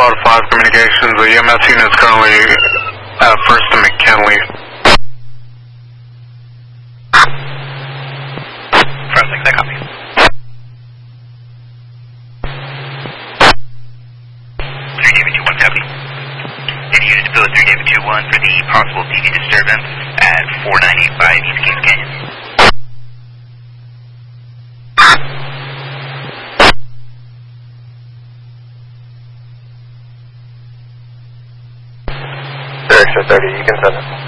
Cloud 5 Communications. The EMS unit is currently at First and McKinley. First, that copy. Copy. Any unit to Philly 3 David 2-1 for the possible PV disturbance at 4985 East Kings Canyon. Direction 30, you can send it.